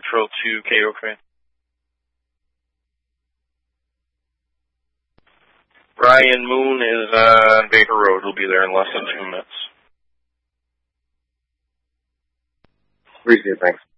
Central to Cato Crane. Ryan Moon is on Baker Road. He'll be there in less than 2 minutes. Appreciate it. Thanks.